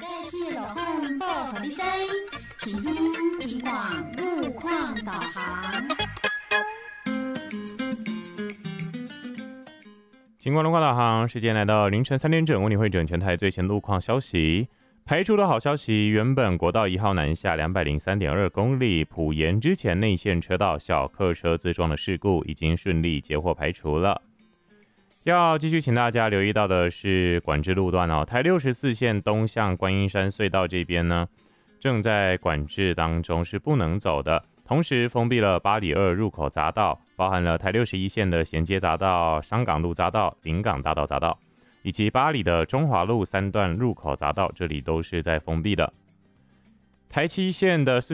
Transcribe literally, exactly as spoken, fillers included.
嘅車路控報給你知，前邊前往路況導航。 尽管路况导航，时间来到凌晨三点整，为你会整全台最新路况消息。排除的好消息，原本国道一号南下两百零三点二公里埔盐之前内线车道小客车自撞的事故已经顺利截获排除了。要继续请大家留意到的是管制路段哦，台六十四线东向观音山隧道这边呢，正在管制当中，是不能走的。同时封闭了八里二入口匝道，包含了台六十一线的衔接匝道、香港路匝道、临港大道匝道，以及八里的中华路三段入口匝道，这里都是在封闭的。台七线的